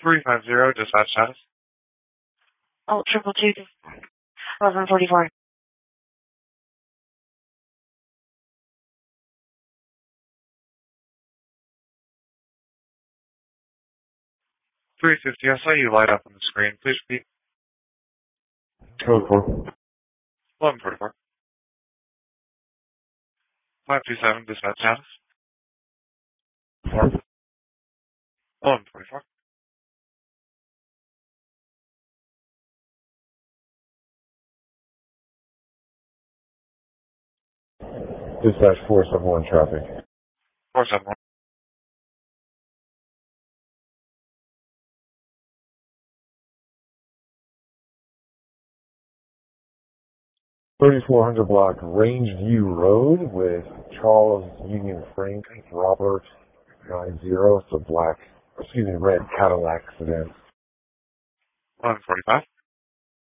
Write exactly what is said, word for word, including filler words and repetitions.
three five zero, dispatch status. Oh, triple two, eleven forty-four. three fifty, I saw you light up on the screen. Please repeat. Code four. eleven forty-four. five two seven, dispatch status. eleven forty-four. Dispatch four seven one traffic. four seven one. thirty-four hundred block Rangeview Road with Charles Union Frank Robert nine zero. It's a black, excuse me, red Cadillac sedan. eleven forty-five.